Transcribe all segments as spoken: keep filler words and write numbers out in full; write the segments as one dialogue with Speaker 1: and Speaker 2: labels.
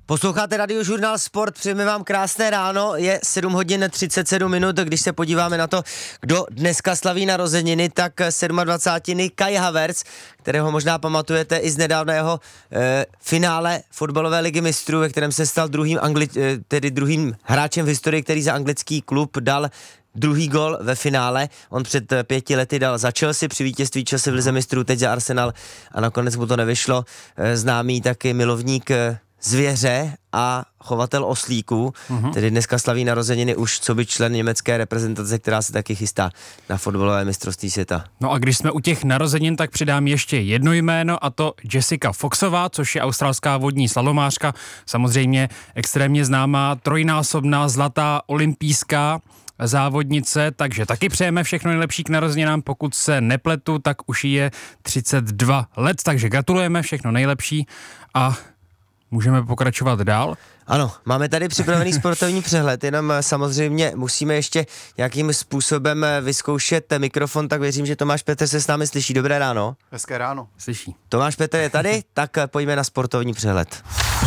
Speaker 1: Posloucháte Radiožurnál Sport, přejeme vám krásné ráno, je sedm hodin třicet sedm minut, když se podíváme na to, kdo dneska slaví narozeniny, tak sedmadvacátiny Kai Havertz, kterého možná pamatujete i z nedávného e, finále fotbalové ligy mistrů, ve kterém se stal druhým, angli- e, tedy druhým hráčem v historii, který za anglický klub dal druhý gol ve finále. On před pěti lety dal za Chelsea při vítězství Chelsea v lize mistrů, teď za Arsenal a nakonec mu to nevyšlo. E, známý taky milovník e, zvěře a chovatel oslíků, uh-huh. tedy dneska slaví narozeniny už co by člen německé reprezentace, která se taky chystá na fotbalové mistrovství světa.
Speaker 2: No a když jsme u těch narozenin, tak přidám ještě jedno jméno, a to Jessica Foxová, což je australská vodní slalomářka, samozřejmě extrémně známá, trojnásobná zlatá olympijská závodnice, takže taky přejeme všechno nejlepší k narozeninám, pokud se nepletu, tak už je třicet dva let, takže gratulujeme, všechno nejlepší a můžeme pokračovat dál?
Speaker 1: Ano, máme tady připravený sportovní přehled, jenom samozřejmě musíme ještě nějakým způsobem vyzkoušet mikrofon, tak věřím, že Tomáš Petr se s námi slyší. Dobré ráno.
Speaker 3: Hezké ráno.
Speaker 2: Slyší.
Speaker 1: Tomáš Petr je tady, tak pojďme na sportovní přehled.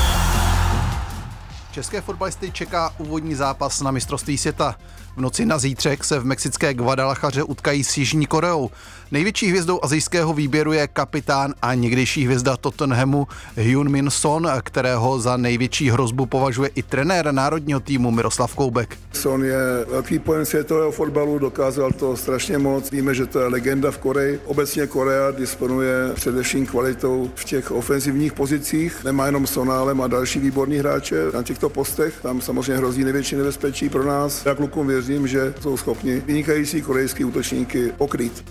Speaker 3: České fotbalisty čeká úvodní zápas na mistrovství světa. V noci na zítřek se v mexické Guadalajaře utkají s Jižní Koreou. Největší hvězdou asijského výběru je kapitán a někdejší hvězda Tottenhamu Heung-min Son, kterého za největší hrozbu považuje i trenér národního týmu Miroslav Koubek.
Speaker 4: Son je velký pojem světového fotbalu, dokázal to strašně moc. Víme, že to je legenda v Koreji. Obecně Korea disponuje především kvalitou v těch ofenzivních pozicích. Nemá jenom Sona, ale má další výborní hráče na těchto postech. Tam samozřejmě hrozí největší nebezpečí pro nás. Já klukům věřím, že jsou schopni vynikající korejský útočníky pokrýt.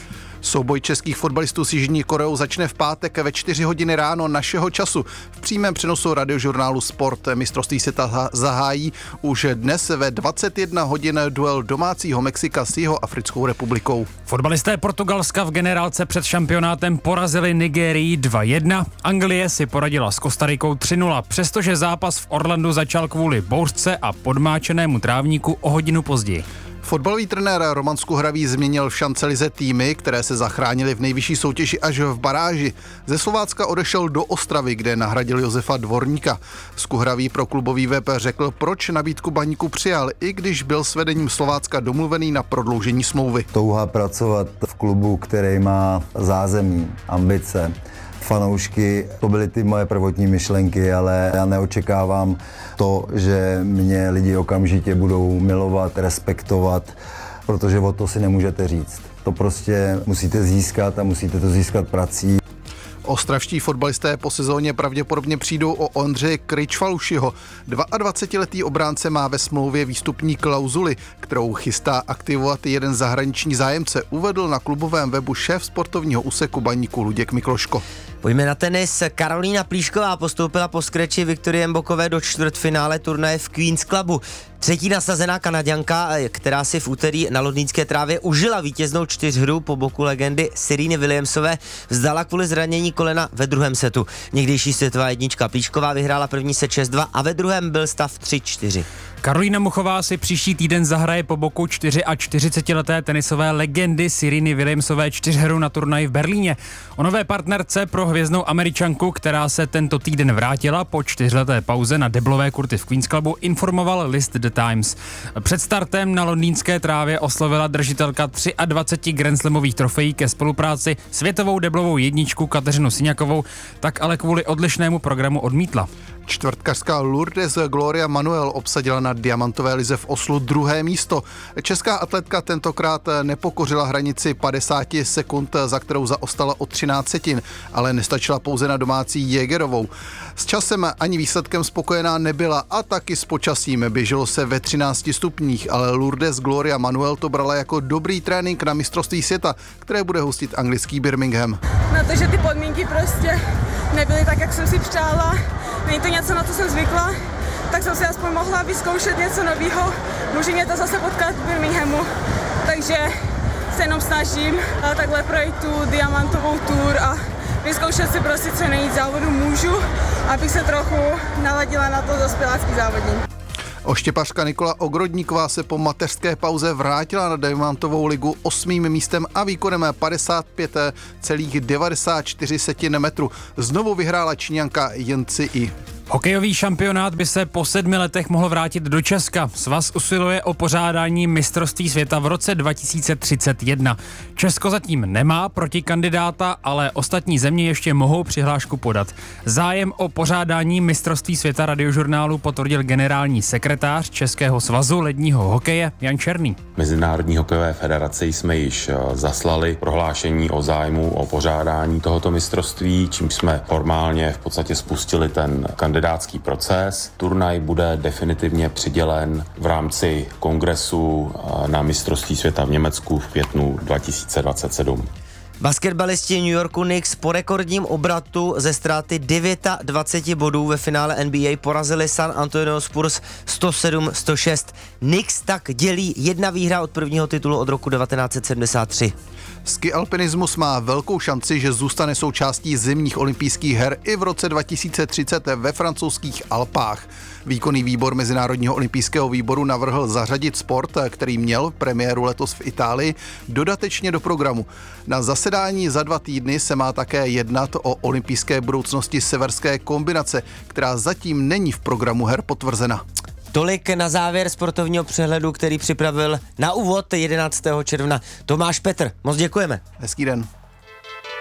Speaker 3: Souboj českých fotbalistů s Jižní Koreou začne v pátek ve čtyři hodiny ráno našeho času. V přímém přenosu Radiožurnálu Sport mistrovství světa zahájí už dnes ve dvacet jedna hodin duel domácího Mexika s Jihoafrickou republikou.
Speaker 2: Fotbalisté Portugalska v generálce před šampionátem porazili Nigérii dva jedna. Anglie si poradila s Kostarikou tři nula, přestože zápas v Orlandu začal kvůli bouřce a podmáčenému trávníku o hodinu později.
Speaker 3: Fotbalový trenér Roman Skuhravý změnil v šancelize týmy, které se zachránily v nejvyšší soutěži až v baráži. Ze Slovácka odešel do Ostravy, kde nahradil Josefa Dvorníka. Skuhravý pro klubový web řekl, proč nabídku Baníku přijal, i když byl s vedením Slovácka domluvený na prodloužení smlouvy.
Speaker 5: Touha pracovat v klubu, který má zázemí, ambice, fanoušky, to byly ty moje prvotní myšlenky, ale já neočekávám to, že mě lidi okamžitě budou milovat, respektovat, protože o to si nemůžete říct. To prostě musíte získat a musíte to získat prací.
Speaker 3: Ostravští fotbalisté po sezóně pravděpodobně přijdou o Ondřeje Krejčvalušiho. dvaadvacetiletý obránce má ve smlouvě výstupní klauzuli, kterou chystá aktivovat jeden zahraniční zájemce, uvedl na klubovém webu šéf sportovního úseku Baníku Luděk Mikloško.
Speaker 1: Pojďme na tenis. Karolína Plíšková postoupila po skreči Viktorie Mbokové do čtvrtfinále turnaje v Queen's Clubu. Třetí nasazená Kanaďanka, která si v úterý na londýnské trávě užila vítěznou čtyřhru po boku legendy Sereny Williamsové, vzdala kvůli zranění kolena ve druhém setu. Někdejší světová jednička Plíšková vyhrála první set šest dva a ve druhém byl stav tři čtyři.
Speaker 2: Karolína Muchová si příští týden zahraje po boku čtyřiačtyřicetileté tenisové legendy Sereny Williamsové čtyřhru na turnaji v Berlíně. O nové partnerce pro hvězdnou Američanku, která se tento týden vrátila po čtyřleté pauze na deblové kurty v Queen's Clubu, informoval list The Times. Před startem na londýnské trávě oslovila držitelka dvacet tři Grand Slamových trofejí ke spolupráci světovou deblovou jedničku Kateřinu Siňakovou, tak ale kvůli odlišnému programu odmítla.
Speaker 3: Čtvrtkařka Lourdes Gloria Manuel obsadila na diamantové lize v Oslu druhé místo. Česká atletka tentokrát nepokořila hranici padesát sekund, za kterou zaostala o třináct setin, ale nestačila pouze na domácí Jägerovou. S časem ani výsledkem spokojená nebyla a taky s počasím. Běželo se ve třinácti stupních, ale Lourdes Gloria Manuel to brala jako dobrý trénink na mistrovství světa, které bude hostit anglický Birmingham.
Speaker 6: Na to, že ty podmínky prostě nebyly tak, jak jsem si přála, není to něco, na co jsem zvykla, tak jsem si aspoň mohla vyzkoušet něco nového. Může mě to zase potkat v Birminghamu, takže se jenom snažím takhle projít tu diamantovou tour a vyzkoušet si prostě co nejvíc závodu můžu, abych se trochu naladila na to dospělácký závodní.
Speaker 3: Oštěpařka Nikola Ogrodníková se po mateřské pauze vrátila na diamantovou ligu osmým místem a výkonem padesát pět celá devadesát čtyři metru. Znovu vyhrála Číňanka Jen Ci.
Speaker 2: Hokejový šampionát by se po sedmi letech mohl vrátit do Česka. Svaz usiluje o pořádání mistrovství světa v roce dva tisíce třicet jedna. Česko zatím nemá protikandidáta, ale ostatní země ještě mohou přihlášku podat. Zájem o pořádání mistrovství světa Radiožurnálu potvrdil generální sekretář Českého svazu ledního hokeje Jan Černý.
Speaker 7: Mezinárodní hokejové federaci jsme již zaslali prohlášení o zájmu o pořádání tohoto mistrovství, čím jsme formálně v podstatě spustili ten kandidátský proces. Turnaj bude definitivně přidělen v rámci kongresu na mistrovství světa v Německu v květnu dva tisíce dvacet sedm.
Speaker 1: Basketbalisti New Yorku Knicks po rekordním obratu ze ztráty dvacet devět bodů ve finále N B A porazili San Antonio Spurs sto sedm sto šest. Knicks tak dělí jedna výhra od prvního titulu od roku devatenáct set sedmdesát tři.
Speaker 3: Ski alpinismus má velkou šanci, že zůstane součástí zimních olympijských her i v roce dva tisíce třicet ve francouzských Alpách. Výkonný výbor Mezinárodního olympijského výboru navrhl zařadit sport, který měl premiéru letos v Itálii, dodatečně do programu. Na zasedání za dva týdny se má také jednat o olympijské budoucnosti severské kombinace, která zatím není v programu her potvrzena.
Speaker 1: Tolik na závěr sportovního přehledu, který připravil na úvod jedenáctého června Tomáš Petr. Moc děkujeme.
Speaker 3: Hezký den.